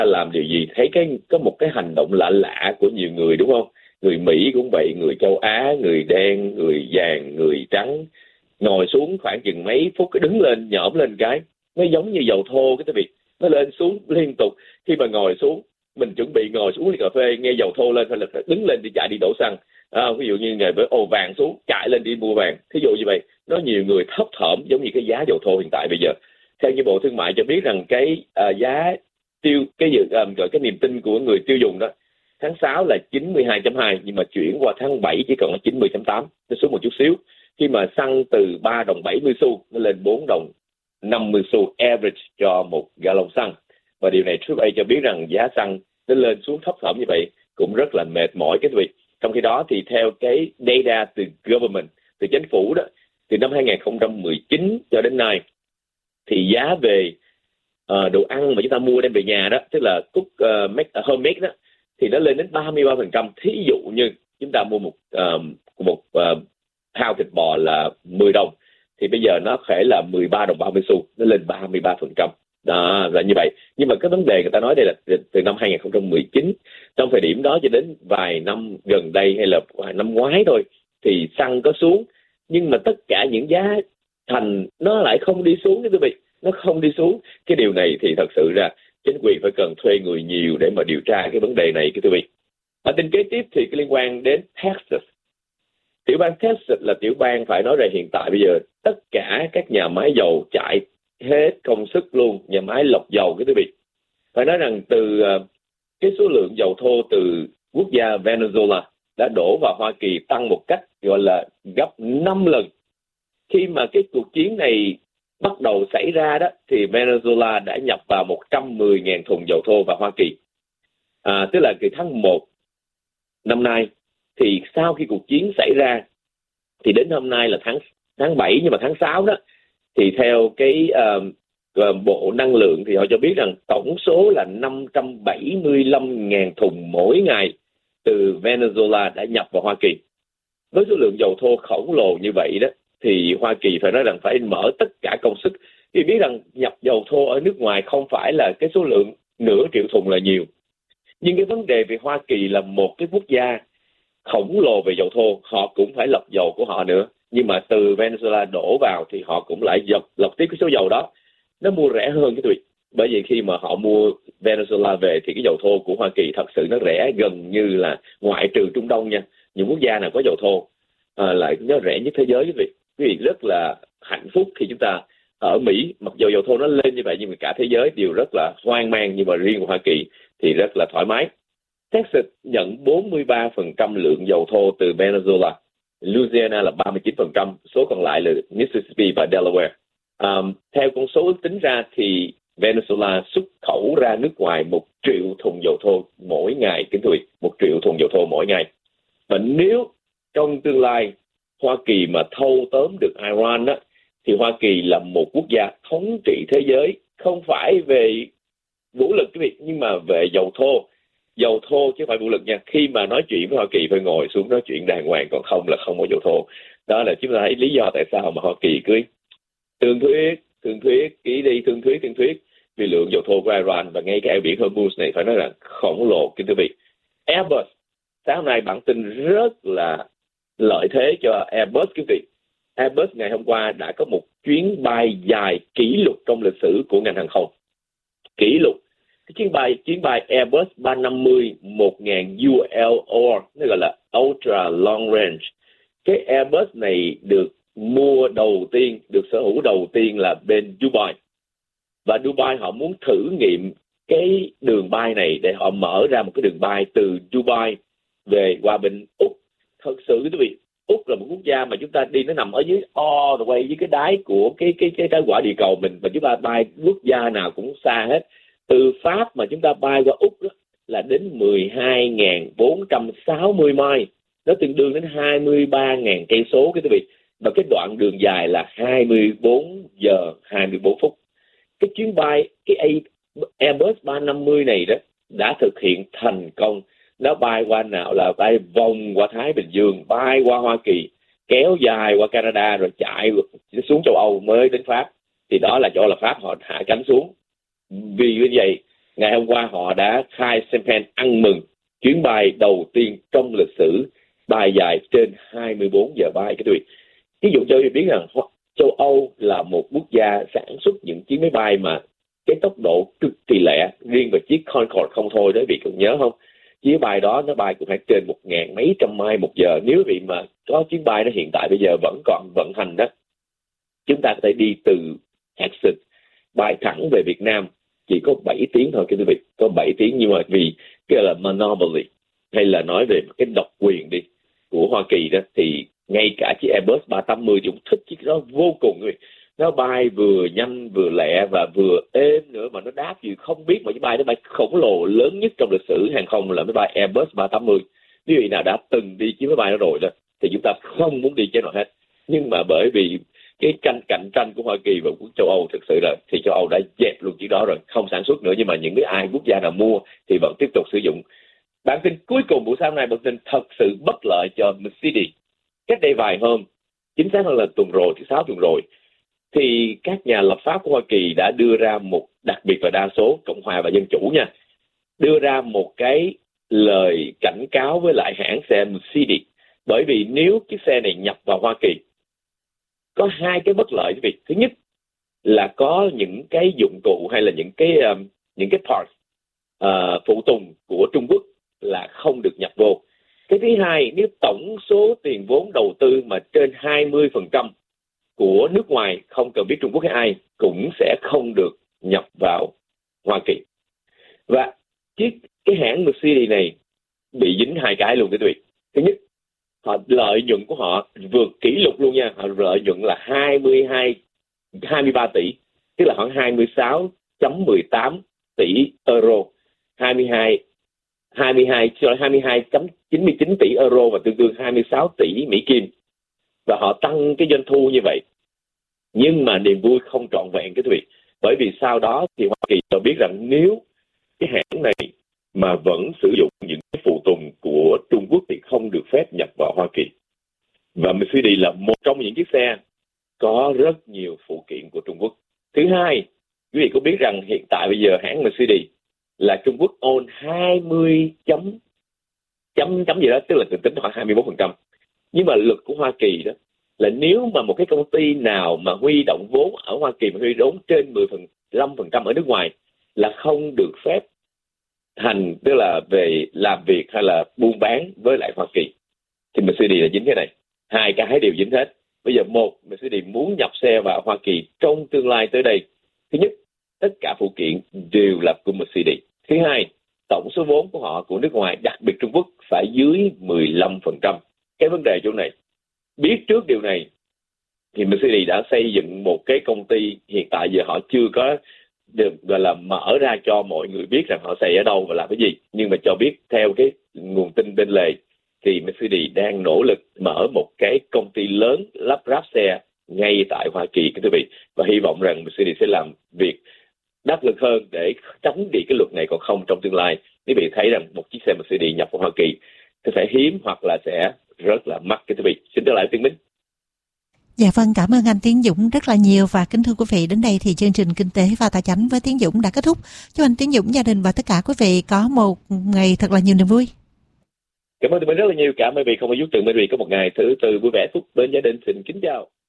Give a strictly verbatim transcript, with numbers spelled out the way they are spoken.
làm điều gì, thấy cái có một cái hành động lạ lạ của nhiều người, đúng không? Người Mỹ cũng vậy, người châu Á, người đen, người vàng, người trắng, ngồi xuống khoảng chừng mấy phút cái đứng lên nhổm lên cái, nó giống như dầu thô cái việc nó lên xuống liên tục. Khi mà ngồi xuống, mình chuẩn bị ngồi xuống ly cà phê, nghe dầu thô lên, phải là đứng lên đi chạy đi đổ xăng. À, ví dụ như ngày với ồ vàng xuống, chạy lên đi mua vàng. Thí dụ như vậy, nó nhiều người thấp thỏm giống như cái giá dầu thô hiện tại bây giờ. Theo như Bộ Thương mại cho biết rằng cái à, giá tiêu cái dự um, gọi cái niềm tin của người tiêu dùng đó, tháng sáu là chín mươi hai chấm hai, nhưng mà chuyển qua tháng bảy chỉ còn là chín mươi chấm tám, nó xuống một chút xíu. Khi mà xăng từ ba đồng bảy mươi xu nó lên bốn đồng năm mươi xu average cho một gallon xăng. Và điều này trước đây cho biết rằng giá xăng nó lên xuống thấp thỏm như vậy cũng rất là mệt mỏi cái việc. Trong khi đó thì theo cái data từ government, từ chính phủ đó, từ năm hai không một chín cho đến nay thì giá về uh, đồ ăn mà chúng ta mua đem về nhà đó, tức là cook uh, make, uh, homemade đó, thì nó lên đến ba mươi ba phần trăm. Thí dụ như chúng ta mua một uh, một uh, thao thịt bò là mười đồng thì bây giờ nó phải là mười ba đồng ba mươi xu, nó lên ba mươi ba phần trăm. Đó là như vậy. Nhưng mà cái vấn đề người ta nói đây là từ năm hai không một chín, trong thời điểm đó cho đến vài năm gần đây hay là vài năm ngoái thôi thì xăng có xuống, nhưng mà tất cả những giá thành nó lại không đi xuống, cái quý vị, nó không đi xuống. Cái điều này thì thật sự ra chính quyền phải cần thuê người nhiều để mà điều tra cái vấn đề này, cái quý vị. Ở tin kế tiếp thì cái liên quan đến Texas. Tiểu bang Texas là tiểu bang phải nói rằng hiện tại bây giờ tất cả các nhà máy dầu chạy hết công sức luôn, nhà máy lọc dầu, cái quý vị. Phải nói rằng từ cái số lượng dầu thô từ quốc gia Venezuela đã đổ vào Hoa Kỳ tăng một cách gọi là gấp năm lần. Khi mà cái cuộc chiến này bắt đầu xảy ra đó thì Venezuela đã nhập vào một trăm mười nghìn thùng dầu thô vào Hoa Kỳ. À, tức là từ tháng một năm nay, thì sau khi cuộc chiến xảy ra thì đến hôm nay là tháng tháng bảy, nhưng mà tháng sáu đó thì theo cái uh, Bộ Năng lượng thì họ cho biết rằng tổng số là năm trăm bảy mươi lăm nghìn thùng mỗi ngày từ Venezuela đã nhập vào Hoa Kỳ. Với số lượng dầu thô khổng lồ như vậy đó thì Hoa Kỳ phải nói rằng phải mở tất cả công sức. Vì biết rằng nhập dầu thô ở nước ngoài không phải là cái số lượng nửa triệu thùng là nhiều. Nhưng cái vấn đề về Hoa Kỳ là một cái quốc gia khổng lồ về dầu thô, họ cũng phải lọc dầu của họ nữa. Nhưng mà từ Venezuela đổ vào thì họ cũng lại dọc, lọc tiếp cái số dầu đó. Nó mua rẻ hơn cái tuyệt. Bởi vì khi mà họ mua Venezuela về thì cái dầu thô của Hoa Kỳ thật sự nó rẻ gần như là, ngoại trừ Trung Đông nha, những quốc gia nào có dầu thô à, lại nó rẻ nhất thế giới. Quý vị, quý vị rất là hạnh phúc khi chúng ta ở Mỹ, mặc dù dầu thô nó lên như vậy nhưng mà cả thế giới đều rất là hoang mang, nhưng mà riêng Hoa Kỳ thì rất là thoải mái. Texas nhận bốn mươi ba phần trăm lượng dầu thô từ Venezuela, Louisiana là ba mươi chín phần trăm, số còn lại là Mississippi và Delaware. Um, theo con số ước tính ra thì Venezuela xuất khẩu ra nước ngoài một triệu thùng dầu thô mỗi ngày, kính thưa quý vị, một triệu thùng dầu thô mỗi ngày. Và nếu trong tương lai Hoa Kỳ mà thâu tóm được Iran đó, thì Hoa Kỳ là một quốc gia thống trị thế giới, không phải về vũ lực quý vị, nhưng mà về dầu thô. Dầu thô chứ không phải vũ lực nha. Khi mà nói chuyện với Hoa Kỳ phải ngồi xuống nói chuyện đàng hoàng, còn không là không có dầu thô. Đó là chúng ta thấy lý do tại sao mà Hoa Kỳ cứ thương thuyết, thương thuyết, ký đi, thương thuyết, thương thuyết vì lượng dầu thô của Iran. Và ngay cái eo biển Hormuz này phải nói là khổng lồ, kính thưa quý vị. Airbus, sáng hôm nay bản tin rất là lợi thế cho Airbus, quý vị. Airbus ngày hôm qua đã có một chuyến bay dài kỷ lục trong lịch sử của ngành hàng không. Kỷ lục. Cái chuyến bay chuyến bay Airbus ba năm mươi một nghìn U L O, nó gọi là Ultra Long Range. Cái Airbus này được mua đầu tiên, được sở hữu đầu tiên là bên Dubai. Và Dubai họ muốn thử nghiệm cái đường bay này để họ mở ra một cái đường bay từ Dubai về qua bên Úc. Thật sự quý vị, Úc là một quốc gia mà chúng ta đi nó nằm ở dưới all the way, dưới cái đáy của cái cái cái trái quả địa cầu mình, và chúng ta bay quốc gia nào cũng xa hết. Từ Pháp mà chúng ta bay qua Úc đó, là đến mười hai nghìn bốn trăm sáu mươi mile, nó tương đương đến hai mươi ba nghìn cây số quý vị. Và cái đoạn đường dài là hai mươi bốn giờ hai mươi bốn phút. Cái chuyến bay cái Airbus ba năm mươi này đó đã thực hiện thành công. Nó bay qua nào là bay vòng qua Thái Bình Dương, bay qua Hoa Kỳ, kéo dài qua Canada rồi chạy xuống châu Âu mới đến Pháp. Thì đó là chỗ là Pháp họ hạ cánh xuống. Vì như vậy Ngày hôm qua họ đã khai Champagne ăn mừng chuyến bay đầu tiên trong lịch sử bay dài trên hai mươi bốn giờ bay. Cái tuyệt. Ví dụ cho biết rằng châu Âu là một quốc gia sản xuất những chiếc máy bay mà cái tốc độ cực kỳ lẹ, riêng về chiếc Concorde không thôi đấy, vị còn nhớ không? Chiếc bay đó nó bay cũng phải trên một ngàn mấy trăm mai một giờ. Nếu vị mà có chuyến bay nó hiện tại bây giờ vẫn còn vận hành đó, chúng ta có thể đi từ Texas bay thẳng về Việt Nam chỉ có bảy tiếng thôi, cái quý vị, có bảy tiếng. Nhưng mà vì cái là monopoly hay là nói về cái độc quyền đi của Hoa Kỳ đó, thì ngay cả chiếc Airbus ba tám mươi cũng thích chiếc đó vô cùng. Quý vị, nó bay vừa nhanh vừa lẹ và vừa êm nữa, mà nó đáp gì không biết, mà chiếc bay nó bay khổng lồ lớn nhất trong lịch sử hàng không là máy bay Airbus ba tám mươi. Quý vị nào đã từng đi chiếc máy bay đó rồi đó thì chúng ta không muốn đi cái nào hết, nhưng mà bởi vì cái tranh cạnh tranh của Hoa Kỳ và của châu Âu thực sự là thì châu Âu đã dẹp luôn chiếc đó rồi, không sản xuất nữa. Nhưng mà những cái ai quốc gia nào mua thì vẫn tiếp tục sử dụng. Bản tin cuối cùng buổi sáng nay, bản tin thật sự bất lợi cho Mercedes. Cách đây vài hôm, chính xác hơn là tuần rồi, thứ sáu tuần rồi, thì các nhà lập pháp của Hoa Kỳ đã đưa ra một, đặc biệt là đa số Cộng hòa và Dân chủ nha, đưa ra một cái lời cảnh cáo với lại hãng xe Mercedes. Bởi vì nếu chiếc xe này nhập vào Hoa Kỳ, có hai cái bất lợi. Vì thứ nhất là có những cái dụng cụ hay là những cái um, những cái parts uh, phụ tùng của Trung Quốc là không được nhập vô. Cái thứ hai, nếu tổng số tiền vốn đầu tư mà trên hai mươi phần trăm của nước ngoài, không cần biết Trung Quốc hay ai, cũng sẽ không được nhập vào Hoa Kỳ. Và chiếc cái hãng Mercedes này bị dính hai cái luôn, cái tuyệt. Thứ nhất, họ lợi nhuận của họ vượt kỷ lục luôn nha, họ lợi nhuận là hai mươi hai, hai mươi ba tỷ, tức là khoảng hai mươi sáu phẩy mười tám tỷ euro, hai mươi hai, hai mươi hai, hai mươi hai phẩy chín mươi chín tỷ euro và tương đương hai mươi sáu tỷ Mỹ Kim. Và họ tăng cái doanh thu như vậy. Nhưng mà niềm vui không trọn vẹn cái việc, bởi vì sau đó thì Hoa Kỳ cho biết rằng nếu cái hãng này mà vẫn sử dụng những cái phụ tùng của Trung Quốc thì không được phép nhập vào Hoa Kỳ. Và Mercedes là một trong những chiếc xe có rất nhiều phụ kiện của Trung Quốc. Thứ hai, quý vị có biết rằng hiện tại bây giờ hãng Mercedes là Trung Quốc own hai mươi chấm chấm chấm gì đó, tức là tính khoảng hai mươi mốt phần trăm. Nhưng mà luật của Hoa Kỳ đó là nếu mà một cái công ty nào mà huy động vốn ở Hoa Kỳ mà huy động trên mười lăm phần trăm ở nước ngoài là không được phép hành, tức là về làm việc hay là buôn bán với lại Hoa Kỳ. Thì Mercedes là dính cái này. Hai cái đều dính hết. Bây giờ một, Mercedes muốn nhập xe vào Hoa Kỳ trong tương lai tới đây. Thứ nhất, tất cả phụ kiện đều là của Mercedes. Thứ hai, tổng số vốn của họ của nước ngoài, đặc biệt Trung Quốc, phải dưới mười lăm phần trăm. Cái vấn đề chỗ này, biết trước điều này thì Mercedes đã xây dựng một cái công ty, hiện tại giờ họ chưa có được gọi là mở ra cho mọi người biết rằng họ xây ở đâu và làm cái gì. Nhưng mà cho biết theo cái nguồn tin bên lề thì Mercedes đang nỗ lực mở một cái công ty lớn lắp ráp xe ngay tại Hoa Kỳ, cái quý vị, và hy vọng rằng Mercedes sẽ làm việc đắc lực hơn để tránh đi cái luật này còn không trong tương lai. Quý vị thấy rằng một chiếc xe Mercedes nhập vào Hoa Kỳ thì sẽ hiếm hoặc là sẽ rất là mắc, cái quý vị. Xin trở lại Tiến Minh. Dạ vâng, cảm ơn anh Tiến Dũng rất là nhiều. Và kính thưa quý vị, đến đây thì chương trình Kinh tế và Tài chính với Tiến Dũng đã kết thúc. Chúc anh Tiến Dũng, gia đình và tất cả quý vị có một ngày thật là nhiều niềm vui. Cảm ơn tụi mình rất là nhiều. Cảm ơn quý vị không có giúp tụi mình có một ngày thứ tư vui vẻ phúc bên gia đình. Xin kính chào.